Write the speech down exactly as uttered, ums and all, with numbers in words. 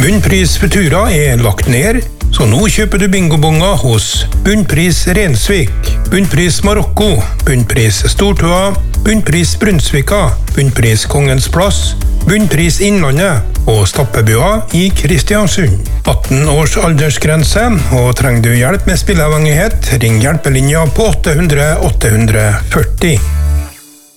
Bunnpris Futura er lagt ned, så nå kjøper du bingobonger hos Bunnpris Rensvik, Bunnpris Marokko, Bunnpris Stortua, Bunnpris Brunsvika, Bunnpris Kongens Plass, Bunnpris Innlandet og Stappebua i Kristiansund. atten års aldersgrense, og trenger du hjelp med spilleavhengighet, ring hjelpelinja på åtte hundre åtte hundre førti.